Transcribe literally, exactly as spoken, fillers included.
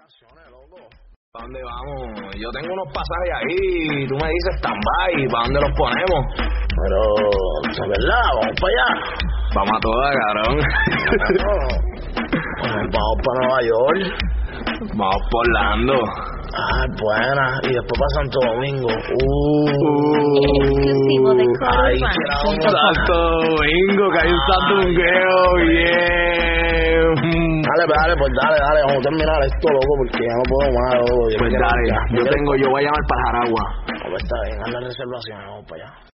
vacaciones, loco. ¿Para dónde vamos? Yo tengo unos pasajes ahí, tú me dices stand-by, ¿para dónde los ponemos? Pero, ¿es verdad? ¿Vamos para allá? Vamos a todas, cabrón. Vamos para Nueva York. Vamos por Orlando. Ah, buena. Y después para Santo Domingo. Uh, exclusivo de ahí Santo Domingo, que hay un santungueo bien. Dale, dale, pues dale, dale. Vamos a terminar esto, loco, porque ya no puedo más, loco. Pues dale, yo tengo, yo voy a llamar para Jaragua. Pues está bien, haz la reservación, vamos para allá.